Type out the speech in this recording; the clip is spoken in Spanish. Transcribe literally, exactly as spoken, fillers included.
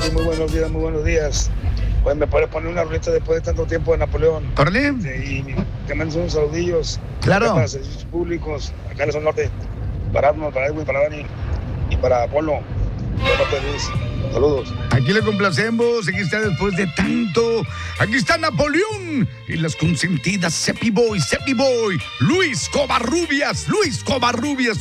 Henry, muy buenos días, muy buenos días. Pues me puedes poner una rolita después de tanto tiempo de Napoleón. ¿Órale? Sí, y te mando unos saludillos. Claro. Para servicios públicos, acá en el Sol Norte. Para Arnold, para Edwin, para Dani y para Apolo. De parte de Luis. Saludos. Aquí le complacemos, aquí está después de tanto. Aquí está Napoleón y las consentidas Cepi Boy, Cepi Boy, Luis Covarrubias, Luis Covarrubias.